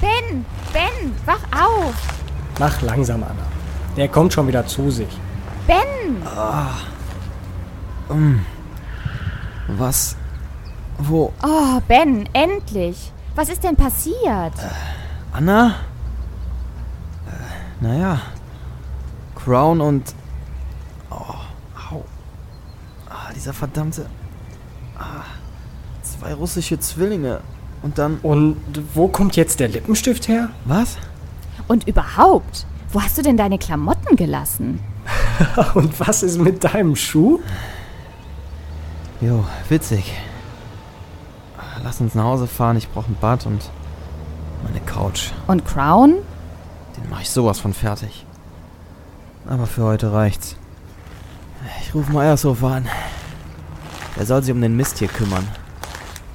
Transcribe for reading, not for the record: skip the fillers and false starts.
Ben, wach auf! Mach langsam, Anna. Der kommt schon wieder zu sich. Ben! Was? Wo? Oh, Ben, endlich! Was ist denn passiert? Anna? Naja. Crown und... Oh, au. Dieser verdammte... 2 russische Zwillinge. Und dann... Und wo kommt jetzt der Lippenstift her? Was? Und überhaupt, wo hast du denn deine Klamotten gelassen? Und was ist mit deinem Schuh? Jo, witzig. Lass uns nach Hause fahren, ich brauche ein Bad und meine Couch. Und Crown? Den mache ich sowas von fertig. Aber für heute reicht's. Ich rufe mal Eiershofer an. Er soll sich um den Mist hier kümmern.